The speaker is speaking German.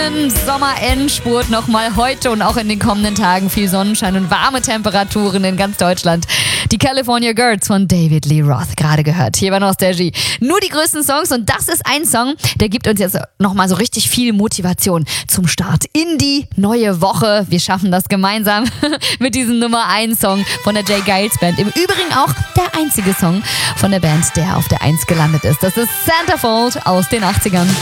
schönen Sommerendspurt nochmal heute und auch in den kommenden Tagen. Viel Sonnenschein und warme Temperaturen in ganz Deutschland. Die California Girls von David Lee Roth, gerade gehört. Hier bei Nostalgie. Nur die größten Songs und das ist ein Song, der gibt uns jetzt nochmal so richtig viel Motivation zum Start in die neue Woche. Wir schaffen das gemeinsam mit diesem Nummer 1 Song von der J. Geils Band. Im Übrigen auch der einzige Song von der Band, der auf der 1 gelandet ist. Das ist Centerfold aus den 80ern.